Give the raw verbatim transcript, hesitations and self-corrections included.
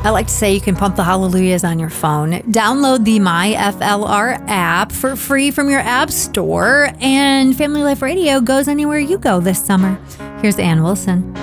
I like to say you can pump the hallelujahs on your phone. Download the My F L R app for free from your app store, and Family Life Radio goes anywhere you go this summer. Here's Ann Wilson.